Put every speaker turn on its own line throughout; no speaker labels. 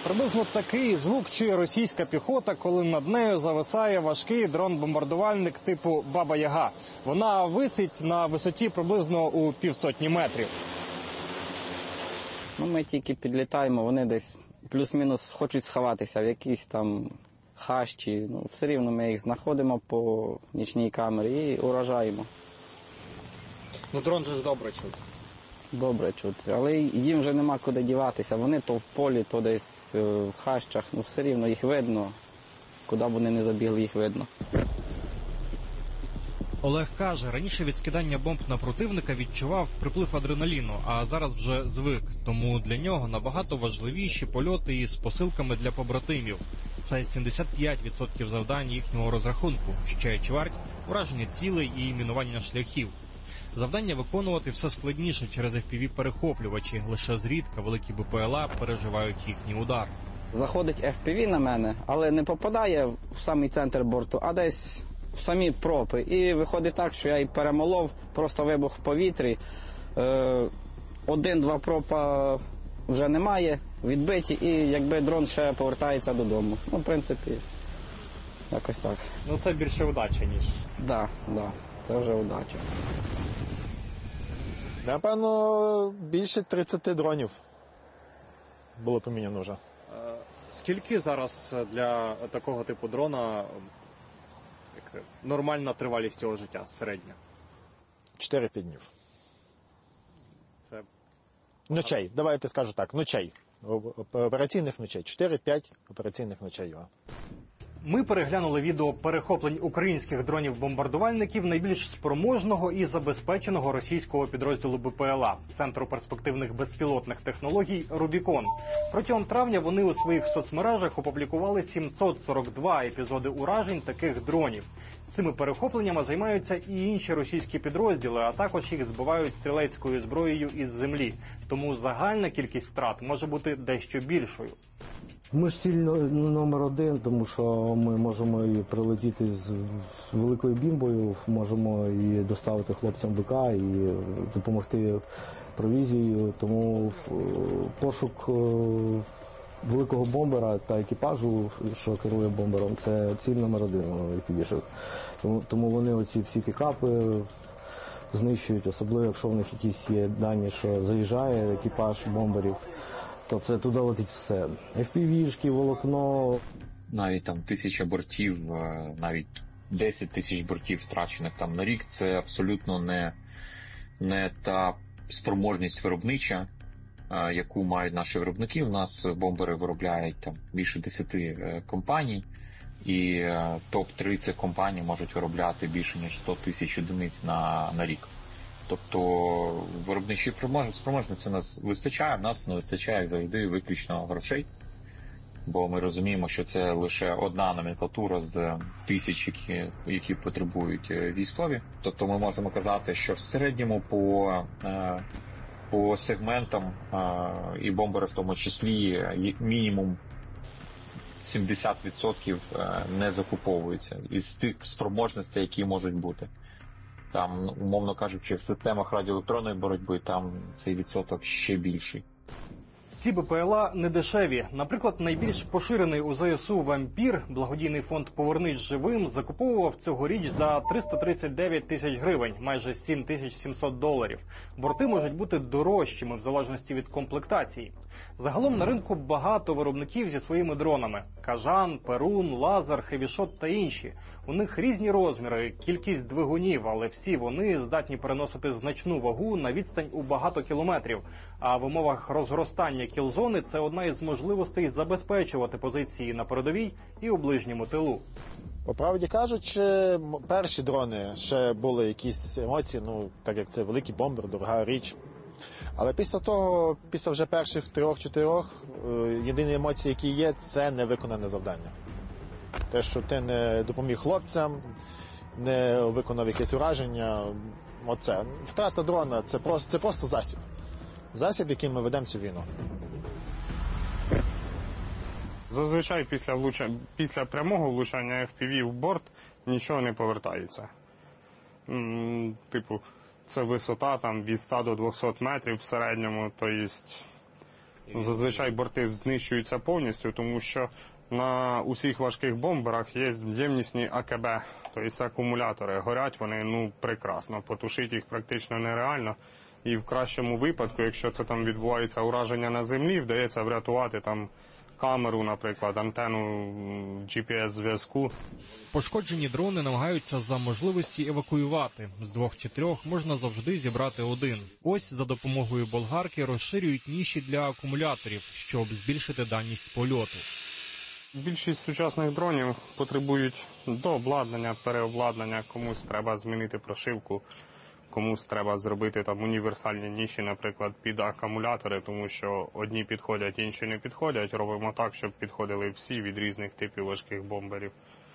Приблизно такий звук чує російська піхота, коли над нею зависає важкий дрон-бомбардувальник типу «Баба-Яга». Вона висить на висоті приблизно у 150 метрів.
Ми тільки підлітаємо, вони десь плюс-мінус хочуть сховатися в якійсь там хащі. Все рівно ми їх знаходимо по нічній камері і уражаємо.
Дрон же ж добре чути.
Добре чути, але їм вже нема куди діватися. Вони то в полі, то десь в хащах. Все рівно їх видно. Куди б вони не забігли, їх видно.
Олег каже, раніше від скидання бомб на противника відчував приплив адреналіну, а зараз вже звик. Тому для нього набагато важливіші польоти із посилками для побратимів. Це 75% завдань їхнього розрахунку, ще чверть – враження цілей і мінування шляхів. Завдання виконувати все складніше через FPV-перехоплювачі. Лише зрідка великі БПЛА переживають їхній удар.
Заходить FPV на мене, але не попадає в самий центр борту, а десь в самі пропи. І виходить так, що я і перемолов, просто вибух в повітрі. Один-два пропа вже немає, відбиті, і якби дрон ще повертається додому. В принципі, якось так.
Це більше удача, ніж.
Так, це вже удача.
Напевно, більше 30 дронів було поміняно вже.
Скільки зараз для такого типу дрона нормальна тривалість його життя, середня?
4-5 днів.
Це...
Ночей, давайте скажу так, ночей. Операційних ночей. 4-5 операційних ночей його.
Ми переглянули відео перехоплень українських дронів-бомбардувальників найбільш спроможного і забезпеченого російського підрозділу БПЛА – Центру перспективних безпілотних технологій «Рубікон». Протягом травня вони у своїх соцмережах опублікували 742 епізоди уражень таких дронів. Цими перехопленнями займаються і інші російські підрозділи, а також їх збивають стрілецькою зброєю із землі. Тому загальна кількість втрат може бути дещо більшою.
Ми ж ціль номер один, тому що ми можемо і прилетіти з великою бімбою, можемо і доставити хлопцям БК, і допомогти провізією. Тому пошук великого бомбера та екіпажу, що керує бомбером, це ціль номер один FPV-шок. Тому вони оці всі пікапи знищують, особливо якщо в них якісь є дані, що заїжджає екіпаж бомберів, то це туди летить все. FPV-шки, волокно.
Навіть там 1000 бортів, навіть 10 тисяч бортів втрачених там на рік, це абсолютно не та спроможність виробнича, яку мають наші виробники. У нас бомбери виробляють там більше 10 компаній, і топ-30 компаній можуть виробляти більше ніж 100 тисяч одиниць на рік. Тобто виробничі спроможності у нас вистачає, в нас не вистачає завжди виключно грошей, бо ми розуміємо, що це лише одна номенклатура з тисяч, які потребують військові. Тобто ми можемо казати, що в середньому по сегментам і бомбери в тому числі мінімум 70% не закуповуються із тих спроможностей, які можуть бути. Там, умовно кажучи, в системах радіоелектронної боротьби там цей відсоток ще більший.
Ці БПЛА не дешеві. Наприклад, найбільш поширений у ЗСУ «Вампір», благодійний фонд «Повернись живим», закуповував цьогоріч за 339 тисяч гривень, майже $7700. Борти можуть бути дорожчими в залежності від комплектації. Загалом на ринку багато виробників зі своїми дронами – «Кажан», «Перун», «Лазер», «Хевішот» та інші. У них різні розміри, кількість двигунів, але всі вони здатні переносити значну вагу на відстань у багато кілометрів. А в умовах розгоростання кілзони це одна із можливостей забезпечувати позиції на передовій і у ближньому тилу.
По правді кажучи, перші дрони ще були якісь емоції, так як це великий бомбер, дорога річ. Але після того, після вже перших 3-4, єдині емоції, які є, це невиконане завдання. Те, що ти не допоміг хлопцям, не виконав якесь ураження, оце. Втрата дрона – це просто засіб. Засіб, яким ми ведемо цю війну.
Зазвичай після прямого влучання FPV в борт нічого не повертається. Це висота там від 100 до 200 метрів в середньому, тобто Зазвичай борти знищуються повністю, тому що на усіх важких бомберах є ємнісні АКБ, тобто акумулятори. Горять вони прекрасно, потушити їх практично нереально. І в кращому випадку, якщо це там відбувається ураження на землі, вдається врятувати там камеру, наприклад, антенну GPS-зв'язку.
Пошкоджені дрони намагаються за можливості евакуювати. З 2 чи 3 можна завжди зібрати один. Ось за допомогою болгарки розширюють ніші для акумуляторів, щоб збільшити дальність польоту.
Більшість сучасних дронів потребують дообладнання, переобладнання, комусь треба змінити прошивку, комусь треба зробити там універсальні ніші, наприклад, під акумулятори, тому що одні підходять, інші не підходять. Робимо так, щоб підходили всі від різних типів важких бомберів.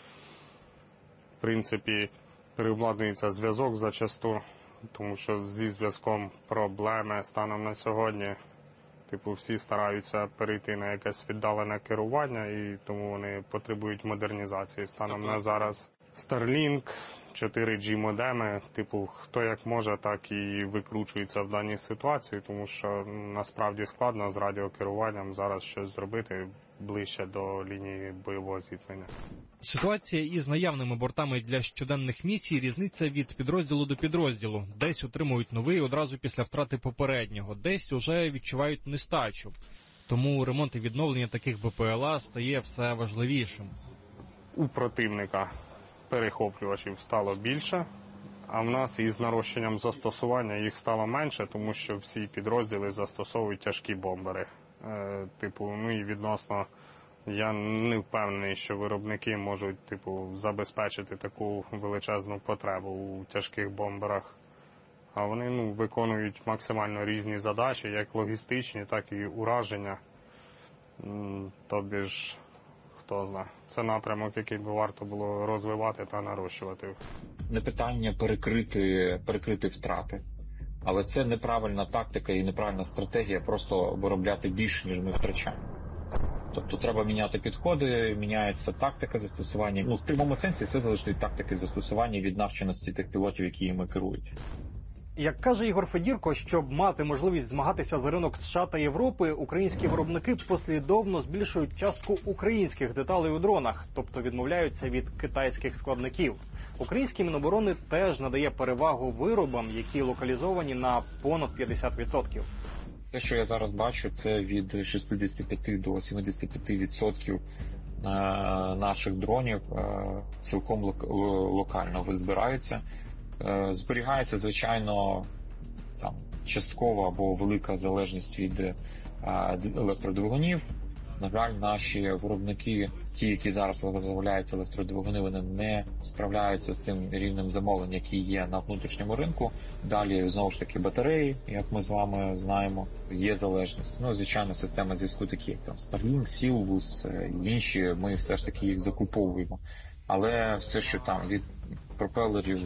В принципі, переобладнується зв'язок зачасту, тому що зі зв'язком проблеми станом на сьогодні. Всі стараються перейти на якесь віддалене керування, і тому вони потребують модернізації. Станом на зараз Starlink, 4G модеми, хто як може, так і викручується в даній ситуації, тому що насправді складно з радіокеруванням зараз щось зробити ближче до лінії бойового зіткнення.
Ситуація із наявними бортами для щоденних місій різниця від підрозділу до підрозділу. Десь отримують новий одразу після втрати попереднього, десь уже відчувають нестачу. Тому ремонт і відновлення таких БПЛА стає все важливішим.
У противника перехоплювачів стало більше, а в нас із нарощенням застосування їх стало менше, тому що всі підрозділи застосовують тяжкі бомбери. І відносно я не впевнений, що виробники можуть забезпечити таку величезну потребу у тяжких бомберах. А вони виконують максимально різні задачі, як логістичні, так і ураження. Тобі ж, хто знає, це напрямок, який би варто було розвивати та нарощувати.
Не питання перекрити втрати. Але це неправильна тактика і неправильна стратегія просто виробляти більше, ніж ми втрачаємо. Тобто треба міняти підходи, міняється тактика застосування. В прямому сенсі все залежить від тактики застосування і від навченості тих пілотів, які їми керують.
Як каже Ігор Федірко, щоб мати можливість змагатися за ринок США та Європи, українські виробники послідовно збільшують частку українських деталей у дронах, тобто відмовляються від китайських складників. Українське Міноборони теж надає перевагу виробам, які локалізовані на понад 50%.
Те, що я зараз бачу, це від 65 до 75% наших дронів цілком локально збираються. Зберігається, звичайно, часткова або велика залежність від електродвигунів. На жаль, наші виробники, ті, які зараз виробляють електродвигуни, вони не справляються з цим рівнем замовлень, який є на внутрішньому ринку. Далі, знову ж таки, батареї, як ми з вами знаємо, є залежність. Звичайно, система зв'язку такі, як Starlink, Silvus, інші, ми все ж таки їх закуповуємо. Але все, що там від пропелерів,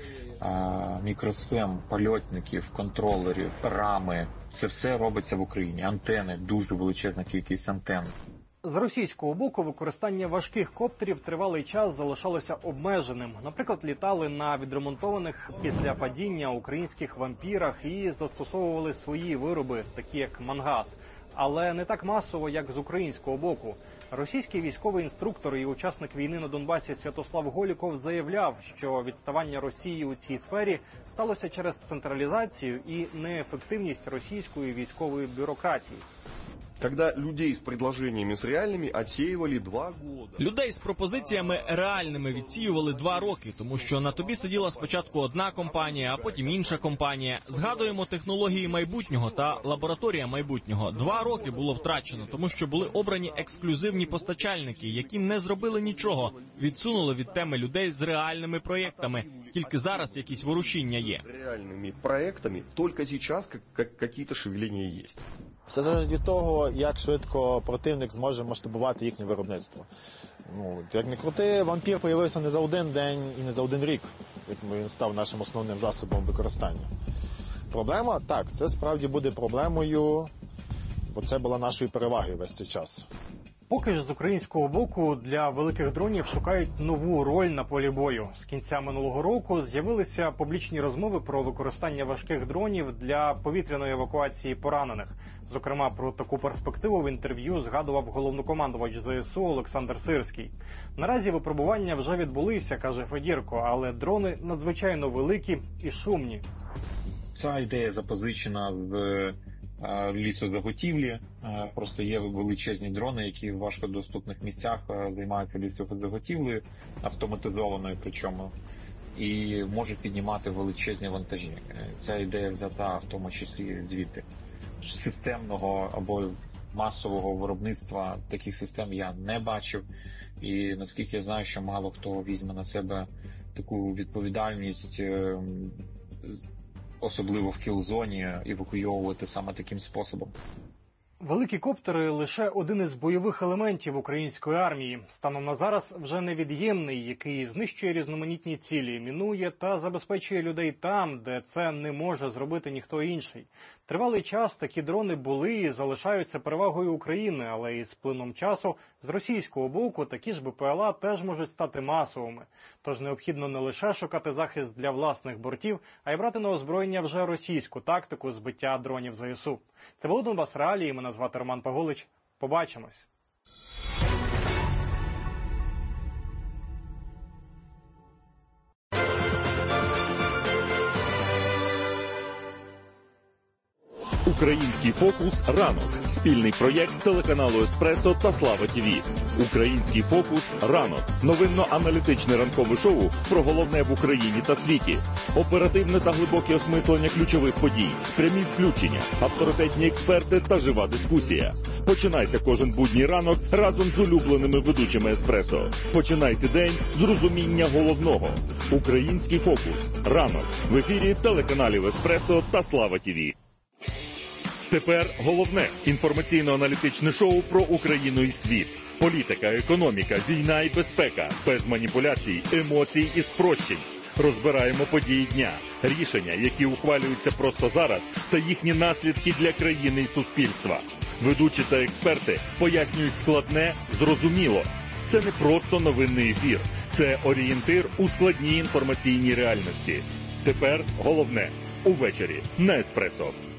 мікросхем, польотників, контролерів, рами, це все робиться в Україні. Антени, дуже величезна кількість антен.
З російського боку використання важких коптерів тривалий час залишалося обмеженим. Наприклад, літали на відремонтованих після падіння українських вампірах і застосовували свої вироби, такі як Мангас. Але не так масово, як з українського боку. Російський військовий інструктор і учасник війни на Донбасі Святослав Голіков заявляв, що відставання Росії у цій сфері сталося через централізацію і неефективність російської військової бюрократії.
Когда людей с предложениями с реальными отсеивали 2 года.
Людей з пропозиціями реальними відсіювали 2 роки, тому що на тобі сиділа спочатку одна компанія, а потім інша компанія. Згадуємо технології майбутнього та лабораторія майбутнього. 2 роки було втрачено, тому що були обрані ексклюзивні постачальники, які не зробили нічого, відсунули від теми людей з реальними проєктами. Тільки зараз якісь ворушіння є.
Реальними проєктами, тільки зараз якісь шевелення є.
Все залежить від того, як швидко противник зможе масштабувати їхнє виробництво. Як не крути, вампір з'явився не за один день і не за один рік, як він став нашим основним засобом використання. Проблема? Так, це справді буде проблемою, бо це була нашою перевагою весь цей час.
Поки ж з українського боку для великих дронів шукають нову роль на полі бою. З кінця минулого року з'явилися публічні розмови про використання важких дронів для повітряної евакуації поранених. Зокрема, про таку перспективу в інтерв'ю згадував головнокомандувач ЗСУ Олександр Сирський. Наразі випробування вже відбулися, каже Федірко, але дрони надзвичайно великі і шумні.
Ця ідея запозичена в лісозаготівлі. Просто є величезні дрони, які в важкодоступних місцях займаються лісозаготівлею, автоматизованою причому, і можуть піднімати величезні вантажі. Ця ідея взята в тому числі звідти. Системного або масового виробництва таких систем я не бачив. І наскільки я знаю, що мало хто візьме на себе таку відповідальність, особливо в кіл-зоні, евакуйовувати саме таким способом.
Великі коптери – лише один із бойових елементів української армії. Станом на зараз вже невід'ємний, який знищує різноманітні цілі, мінує та забезпечує людей там, де це не може зробити ніхто інший. Тривалий час такі дрони були і залишаються перевагою України, але із плином часу з російського боку такі ж БПЛА теж можуть стати масовими. Тож необхідно не лише шукати захист для власних бортів, а й брати на озброєння вже російську тактику збиття дронів ЗСУ. Це були Донбас Реалії, мене звати Роман Паголич. Побачимось.
Український фокус ранок. Спільний проєкт телеканалу Еспресо та Слава ТІВІ. Український фокус ранок. Новинно-аналітичне ранкове шоу про головне в Україні та світі. Оперативне та глибоке осмислення ключових подій. Прямі включення, авторитетні експерти та жива дискусія. Починайте кожен будній ранок разом з улюбленими ведучими Еспресо. Починайте день з розуміння головного. Український фокус ранок. В ефірі телеканалів Еспресо та Слава ТІВІ. Тепер головне інформаційно-аналітичне шоу про Україну і світ. Політика, економіка, війна і безпека. Без маніпуляцій, емоцій і спрощень. Розбираємо події дня, рішення, які ухвалюються просто зараз, та їхні наслідки для країни і суспільства. Ведучі та експерти пояснюють складне, зрозуміло. Це не просто новинний ефір. Це орієнтир у складній інформаційній реальності. Тепер головне – увечері на Еспресо.